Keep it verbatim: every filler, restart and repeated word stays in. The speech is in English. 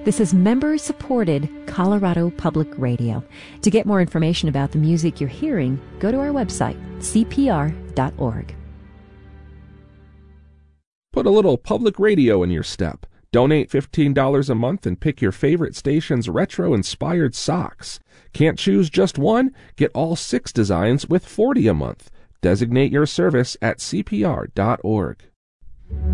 This is member-supported Colorado Public Radio. To get more information about the music you're hearing, go to our website, c p r dot org. Put a little public radio in your step. Donate fifteen dollars a month and pick your favorite station's retro-inspired socks. Can't choose just one? Get all six designs with forty dollars a month. Designate your service at c p r dot org.